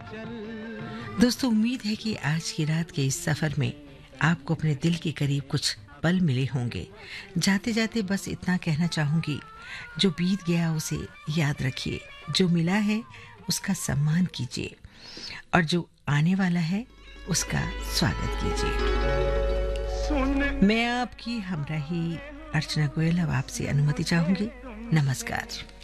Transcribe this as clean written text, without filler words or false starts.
दोस्तों, उम्मीद है कि आज की रात के इस सफर में आपको अपने दिल के करीब कुछ पल मिले होंगे। जाते जाते बस इतना कहना चाहूंगी, जो बीत गया उसे याद रखिए, जो मिला है उसका सम्मान कीजिए और जो आने वाला है उसका स्वागत कीजिए। मैं आपकी हमराही अर्चना गोयल अब आपसे अनुमति चाहूंगी। नमस्कार।